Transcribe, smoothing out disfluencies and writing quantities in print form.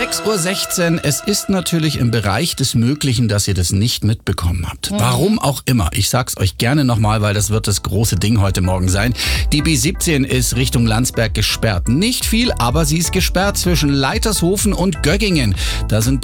6:16 Uhr. Es ist natürlich im Bereich des Möglichen, dass ihr das nicht mitbekommen habt. Warum auch immer. Ich sag's euch gerne nochmal, weil das wird das große Ding heute Morgen sein. Die B17 ist Richtung Landsberg gesperrt. Nicht viel, aber sie ist gesperrt zwischen Leitershofen und Göggingen. Da sind